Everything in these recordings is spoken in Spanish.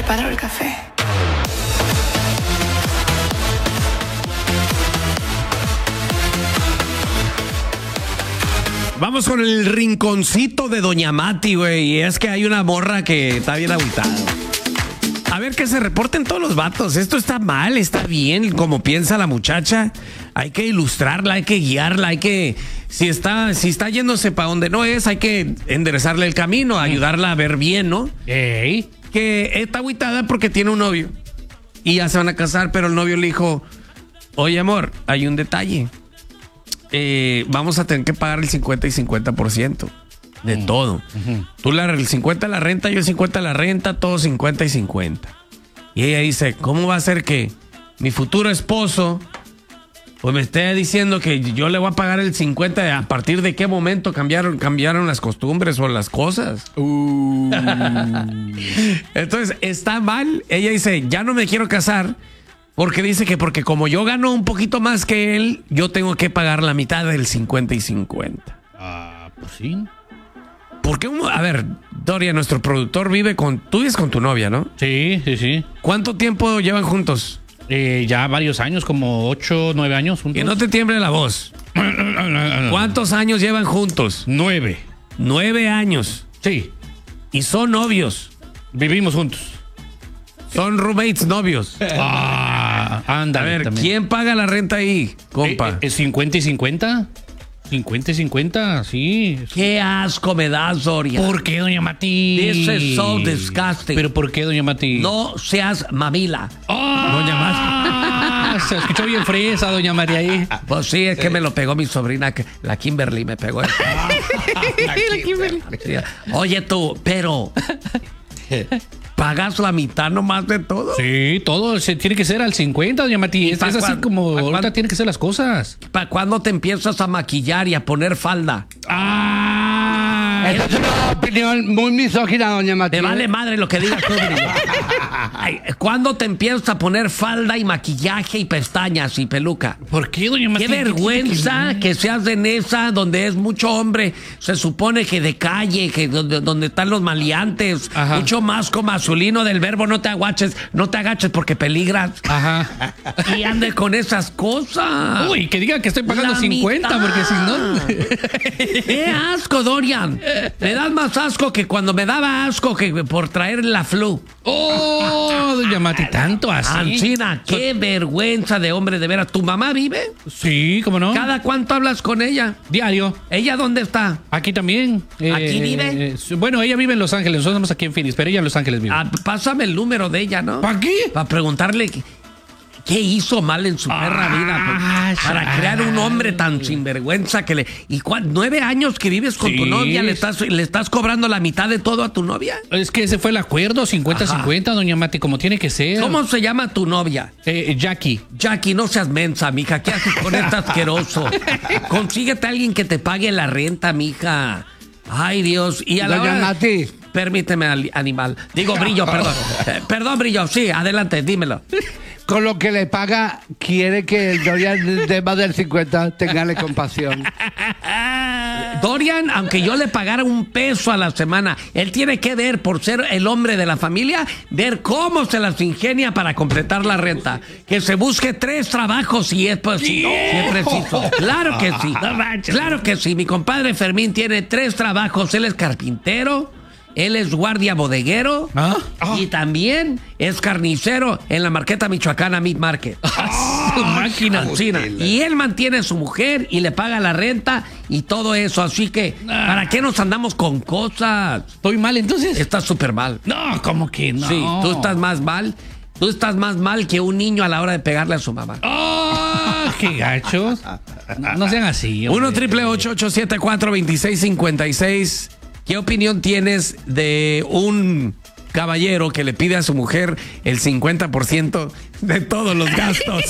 preparo el café. Vamos con el rinconcito de Doña Mati, güey. Y es que hay una morra que está bien agüitada. A ver, que se reporten todos los vatos. Esto está mal, está bien, como piensa la muchacha. Hay que ilustrarla, hay que guiarla, hay que... Si está yéndose para donde no es, hay que enderezarle el camino, ayudarla a ver bien, ¿no? Ey. Que está agüitada porque tiene un novio. Y ya se van a casar, pero el novio le dijo, oye, amor, hay un detalle. Vamos a tener que pagar el 50 y 50% de todo. Tú el 50 la renta, yo el 50 la renta, todo 50 y 50. Y ella dice, ¿cómo va a ser que mi futuro esposo pues me esté diciendo que yo le voy a pagar el 50? ¿A partir de qué momento cambiaron las costumbres o las cosas? Entonces, está mal. Ella dice, ya no me quiero casar. Porque dice que porque como yo gano un poquito más que él, yo tengo que pagar la mitad del 50 y 50. Ah, pues sí. ¿Por qué? A ver, Doria, nuestro productor tú vives con tu novia, ¿no? Sí. ¿Cuánto tiempo llevan juntos? Ya varios años, como 8, 9 años juntos. Que no te tiemble la voz. ¿Cuántos años llevan juntos? 9. 9 años. Sí. Y son novios. Vivimos juntos. Son roommates novios. Anda. A ver, ¿quién paga la renta ahí, compa? ¿Es 50 y 50? 50 y 50, sí. Qué asco me das, Doria. ¿Por qué, doña Mati? This is so disgusting. ¿Pero por qué, doña Mati? No seas mamila. Doña Mati. Se escuchó bien fresa, doña María ahí. Pues sí, es que me lo pegó mi sobrina, la Kimberly me pegó. La Kimberly. Oye tú, pero... ¿pagas la mitad nomás de todo? Sí, todo tiene que ser al 50, doña Mati. Es así como ahorita tienen que ser las cosas. ¿Para cuándo te empiezas a maquillar y a poner falda? Esa es una opinión muy misógina, doña Mati. Te vale madre lo que digas tú, Brillo. ¿Cuándo te empiezas a poner falda y maquillaje y pestañas y peluca? ¿Por qué, doña Mati? Qué vergüenza que seas de Nesa, donde es mucho hombre. Se supone que de calle, que donde están los maleantes. Ajá. Mucho masco masculino del verbo no te agaches porque peligras. Ajá. Y ande con esas cosas. Uy, que diga que estoy pagando 50, porque si no... ¡Qué asco, Dorian! Me das más asco que cuando me daba asco que por traer la flu. ¡Oh, doña Mati! ¿Tanto así? Ancina, qué vergüenza de hombre, de veras. ¿Tu mamá vive? Sí, ¿cómo no? ¿Cada cuánto hablas con ella? Diario. ¿Ella dónde está? Aquí también. ¿Aquí vive? Bueno, ella vive en Los Ángeles. Nosotros estamos aquí en Phoenix, pero ella en Los Ángeles vive. Pásame el número de ella, ¿no? ¿Para qué? Para preguntarle qué hizo mal en su perra vida para crear un hombre tan sinvergüenza que le... ¿Y 9 años que vives con tu novia? ¿Le estás cobrando la mitad de todo a tu novia? Es que ese fue el acuerdo, 50-50, doña Mati, como tiene que ser. ¿Cómo se llama tu novia? Jackie. Jackie, no seas mensa, mija. ¿Qué haces con este asqueroso? Consíguete a alguien que te pague la renta, mija. Ay, Dios. Y a la doña hora... Mati. Permíteme, animal. Digo, Brillo, perdón. Perdón, Brillo. Sí, adelante, dímelo. Con lo que le paga, quiere que el Dorian de más del 50 tengale compasión. Dorian, aunque yo le pagara $1 a la semana, él tiene que ver, por ser el hombre de la familia, ver cómo se las ingenia para completar la renta. Que se busque 3 trabajos si es preciso. Claro que sí. Claro que sí. Mi compadre Fermín tiene 3 trabajos. Él es carpintero. Él es guardia bodeguero y también es carnicero en la Marqueta Michoacana Meat Market. Máquina. Y él mantiene a su mujer y le paga la renta y todo eso. Así que, ¿para qué nos andamos con cosas? ¿Estoy mal entonces? Estás súper mal. No, ¿cómo que no? Sí, tú estás más mal. Tú estás más mal que un niño a la hora de pegarle a su mamá. ¡Oh! ¡Qué gachos! No sean así. 1-888-874-2656. ¿Qué opinión tienes de un caballero que le pide a su mujer el 50% de todos los gastos?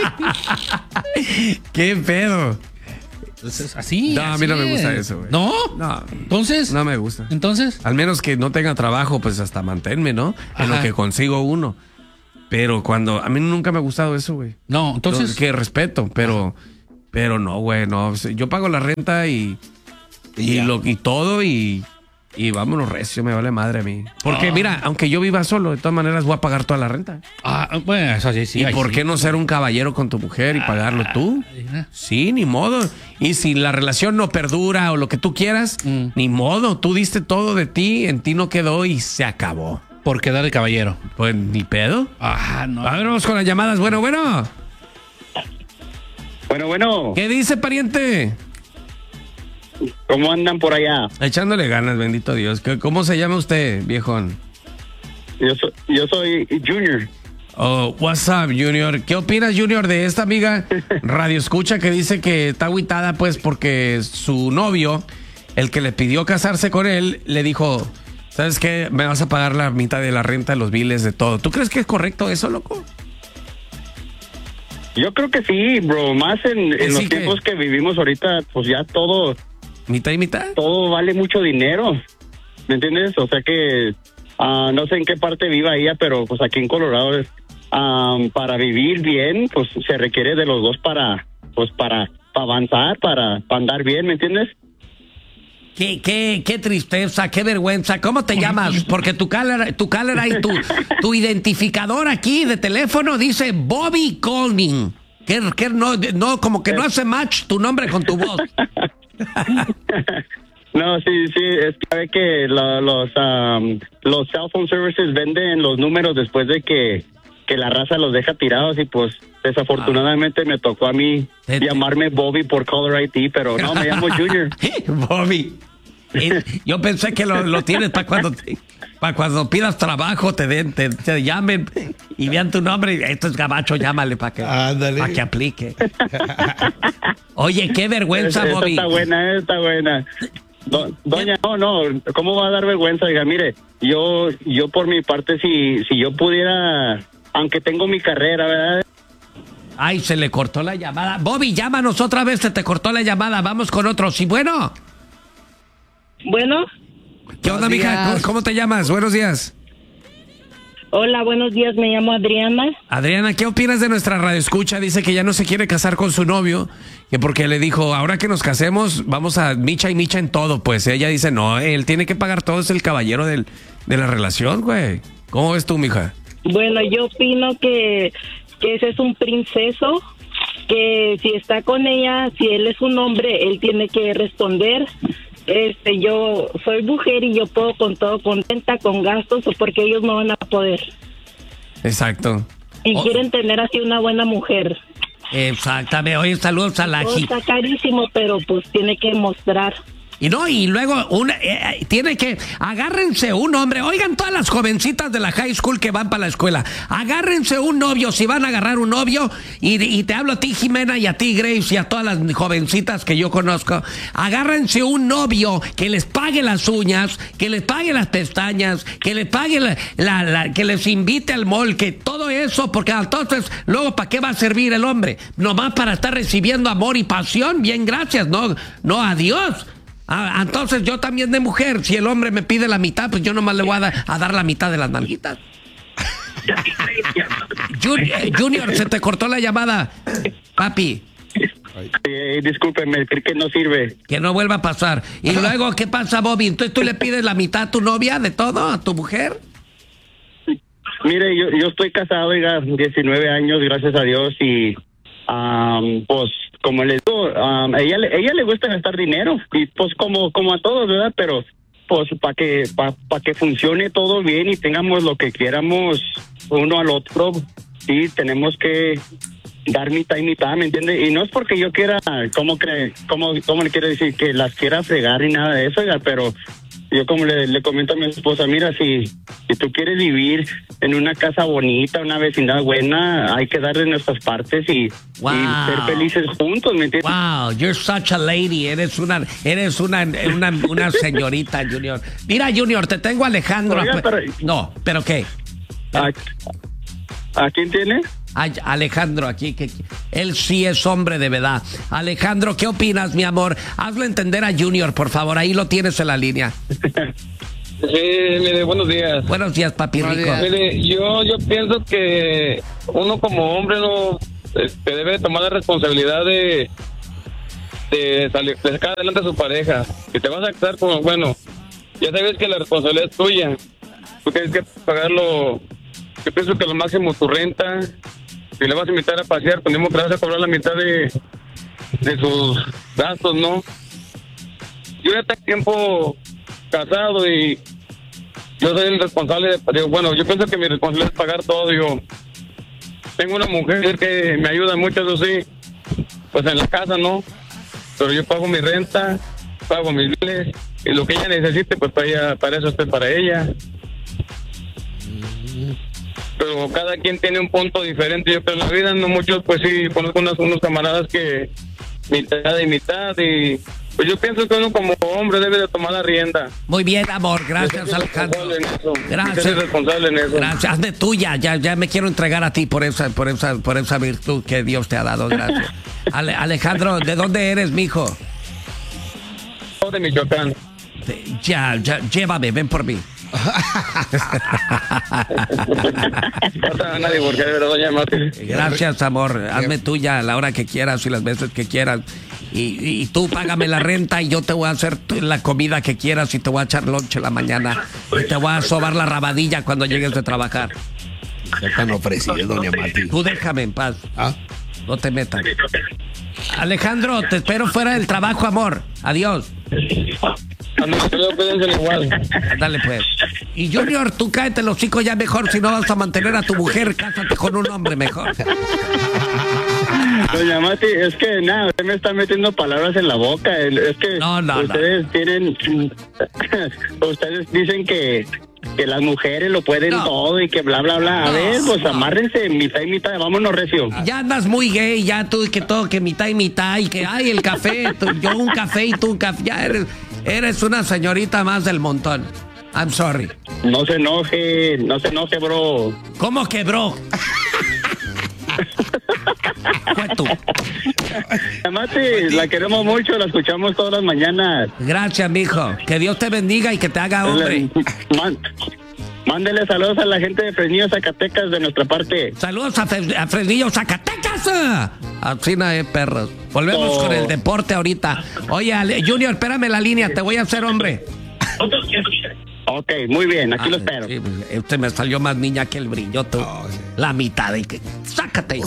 ¿Qué pedo? Entonces, así. No, a mí no me gusta eso, güey. ¿No? No. ¿Entonces? No me gusta. ¿Entonces? Al menos que no tenga trabajo, pues hasta manténme, ¿no? En lo que consigo uno. Pero cuando... A mí nunca me ha gustado eso, güey. No, entonces... Que respeto, pero no, güey, no. Yo pago la renta y todo y y vámonos recio, me vale madre a mí. Porque mira, aunque yo viva solo, de todas maneras voy a pagar toda la renta. Bueno, eso sí. ¿Y por qué no ser un caballero con tu mujer y pagarlo tú? Sí, ni modo. Y si la relación no perdura o lo que tú quieras, ni modo. Tú diste todo de ti, en ti no quedó y se acabó. Por quedar de caballero. Pues ni pedo. No. A ver, vamos con las llamadas. Bueno. Bueno. ¿Qué dice, pariente? ¿Cómo andan por allá? Echándole ganas, bendito Dios. ¿Cómo se llama usted, viejón? Yo soy Junior. Oh, what's up, Junior? ¿Qué opinas, Junior, de esta amiga Radio Escucha que dice que está agüitada, pues, porque su novio, el que le pidió casarse con él, le dijo, ¿sabes qué? Me vas a pagar la mitad de la renta, los biles, de todo. ¿Tú crees que es correcto eso, loco? Yo creo que sí, bro. Más en los tiempos que vivimos ahorita, pues ya todo... ¿Mitad y mitad? Todo vale mucho dinero. ¿Me entiendes? O sea que... no sé en qué parte viva ella, pero pues aquí en Colorado para vivir bien, pues se requiere de los dos para avanzar, para andar bien, ¿me entiendes? Qué tristeza, qué vergüenza. ¿Cómo te llamas? Porque tu caller y tu identificador aquí de teléfono dice Bobby Colning. Que no, como que no hace match tu nombre con tu voz. No, sí, es que los cell phone services venden los números después de que la raza los deja tirados y pues desafortunadamente me tocó a mí llamarme Bobby por Caller ID, pero no, me llamo Junior. Bobby. Yo pensé que lo tienes para cuando pidas trabajo, te llamen y vean tu nombre. Esto es gabacho, llámale para que aplique. Oye, qué vergüenza, Bobby. Está buena. Doña, no, ¿cómo va a dar vergüenza? Diga, mire, yo por mi parte, si yo pudiera, aunque tengo mi carrera, ¿verdad? Ay, se le cortó la llamada. Bobby, llámanos otra vez, se te cortó la llamada. Vamos con otro. Sí, bueno. Bueno. ¿Qué onda, mija? ¿Cómo te llamas? Buenos días. Hola, buenos días. Me llamo Adriana. Adriana, ¿qué opinas de nuestra radioescucha? Dice que ya no se quiere casar con su novio, que porque le dijo, ahora que nos casemos, vamos a micha y micha en todo. Pues ella dice, no, él tiene que pagar todo, es el caballero de la relación, güey. ¿Cómo ves tú, mija? Bueno, yo opino que ese es un princeso, que si está con ella, si él es un hombre, él tiene que responder. Yo soy mujer y yo puedo con todo, contenta, con gastos, porque ellos no van a poder. Exacto. Y quieren tener así una buena mujer. Exactamente. Oye, saludos a la Está carísimo, pero pues tiene que mostrar. Y luego tiene que, agárrense un hombre, oigan todas las jovencitas de la high school que van para la escuela, agárrense un novio, si van a agarrar un novio, y te hablo a ti, Jimena, y a ti, Grace, y a todas las jovencitas que yo conozco, agárrense un novio que les pague las uñas, que les pague las pestañas, que les pague que les invite al mall, que todo eso, porque entonces, luego, ¿para qué va a servir el hombre? Nomás para estar recibiendo amor y pasión, bien, gracias, no adiós. Entonces yo también de mujer, si el hombre me pide la mitad, pues yo nomás le voy a dar la mitad de las nalguitas. Junior, se te cortó la llamada, papi. Discúlpeme, creo que no sirve. Que no vuelva a pasar. Y luego, ¿qué pasa, Bobby? Entonces tú le pides la mitad a tu novia de todo, a tu mujer. Mire, yo estoy casado, oiga, 19 años, gracias a Dios, y pues como les digo, a ella le gusta gastar dinero, y pues como a todos, ¿verdad? Pero pues para que funcione todo bien y tengamos lo que quieramos uno al otro, sí, tenemos que dar mitad y mitad, ¿me entiende? Y no es porque yo quiera, ¿cómo le quiero decir? Que las quiera fregar ni nada de eso, oiga, pero yo como le comento a mi esposa, mira, si tú quieres vivir en una casa bonita, una vecindad buena, hay que darle nuestras partes y ser felices juntos, ¿me entiendes? Wow, you're such a lady, eres una señorita, Junior. Mira, Junior, te tengo a Alejandro. Oiga, ¿pero qué? ¿A quién tiene? Alejandro aquí, que él sí es hombre de verdad. Alejandro, ¿qué opinas, mi amor? Hazlo entender a Junior, por favor, ahí lo tienes en la línea. Sí, mire, buenos días. Buenos días, papi rico. Mire, yo pienso que uno como hombre no debe tomar la responsabilidad de sacar adelante a su pareja. Que te vas a casar con, bueno, ya sabes que la responsabilidad es tuya. Tú tienes que pagarlo. Yo pienso que lo máximo tu renta. Si le vas a invitar a pasear, pues mismo que le vas a cobrar la mitad de sus gastos, ¿no? Yo ya tengo tiempo casado y yo soy el responsable bueno, yo pienso que mi responsabilidad es pagar todo. Yo tengo una mujer que me ayuda mucho, eso sí, pues en la casa, ¿no? Pero yo pago mi renta, pago mis biles y lo que ella necesite, pues para eso estoy para ella. Pero cada quien tiene un punto diferente. Yo creo en la vida, no muchos, pues sí, conozco unos camaradas que mitad y mitad, y pues yo pienso que uno como hombre debe de tomar la rienda. Muy bien, amor, gracias, Alejandro. Gracias. Ser responsable en eso. Gracias, hazme tuya, ya me quiero entregar a ti por esa virtud que Dios te ha dado, gracias. Alejandro, ¿de dónde eres, mijo? De Michoacán. Ya, llévame, ven por mí. Gracias, amor. Hazme tuya a la hora que quieras y las veces que quieras. Y tú págame la renta y yo te voy a hacer la comida que quieras y te voy a echar lonche en la mañana y te voy a sobar la rabadilla cuando llegues de trabajar. Se tan ofrecido, doña Mati. Tú déjame en paz. ¿Ah? No te metas. Alejandro, te espero fuera del trabajo, amor. Adiós. Dale pues. Y Junior, tú cáete los hocico ya mejor. Si no vas a mantener a tu mujer, cásate con un hombre mejor. Doña Mati, es que nada, usted me está metiendo palabras en la boca. Es que ustedes tienen... ustedes dicen que las mujeres lo pueden todo y que bla, bla, bla. A ver, pues amárrense, mitad y mitad, vámonos recio. Ya andas muy gay, ya tú que todo, que mitad y mitad, y que, ay, el café, yo un café y tú un café. Ya eres una señorita más del montón. I'm sorry. No se enoje, bro. ¿Cómo que, bro? Tú. Mati, la queremos mucho, la escuchamos todas las mañanas. Gracias, mijo. Que Dios te bendiga y que te haga hombre. Mándele saludos a la gente de Fresnillo, Zacatecas, de nuestra parte. Saludos a Fresnillo, Zacatecas. Así no hay perros. Volvemos con el deporte ahorita. Oye, Junior, espérame la línea, te voy a hacer hombre. Ok, muy bien, aquí lo espero. Sí, usted me salió más niña que el brillo, tú. La mitad de que... ¡Sácate!